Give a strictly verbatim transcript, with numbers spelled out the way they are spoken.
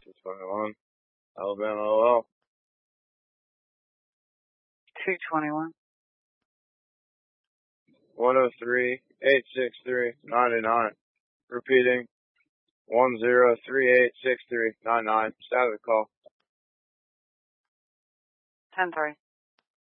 two twenty-one. Alabama O L. two twenty-one. one oh three, eight six three, ninety-nine. Repeating. one zero three eight six three nine nine. Status call. ten three.